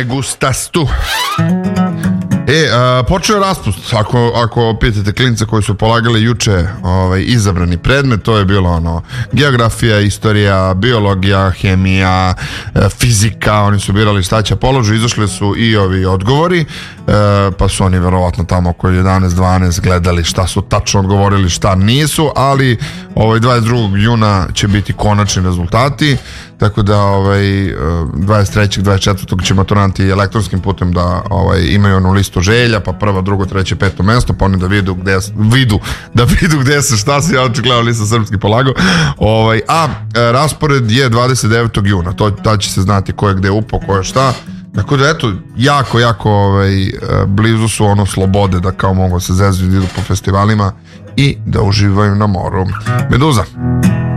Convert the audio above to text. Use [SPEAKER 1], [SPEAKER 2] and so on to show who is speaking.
[SPEAKER 1] me gustas tu. Počeo je raspust. Ako pitate klince koji su polagali juče izabrani predmet, to je bilo geografija, istorija, biologija, hemija, fizika. Oni su birali šta će položiti. Izašli su i ovi odgovori, pa su oni verovatno tamo oko 11-12 gledali šta su tačno odgovorili, šta nisu, ali 22. juna će biti konačni rezultati, tako da 23. 24. će maturanti elektronskim putem da imaju onu listu želja, pa prvo, drugo, treće, peto mesto, pa oni da vidu gde se, šta se, ja očigledao lista srpski polagao, a raspored je 29. juna, tad će se znati ko je gde upao, ko je šta. Tako da eto, jako blizu su slobode da kao mogu se zezu i idu po festivalima i da uživaju na moru. Meduza.